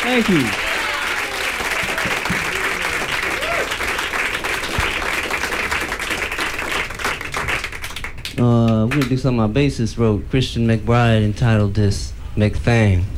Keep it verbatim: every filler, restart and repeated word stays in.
Thank you. Uh, I'm gonna do something my bassist wrote, Christian McBride, entitled this McFang.